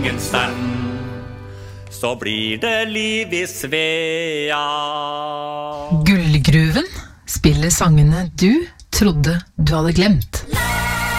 ingen stand, så blir det liv I Svea. Gullgruven spiller sangene du trodde du hadde glemt.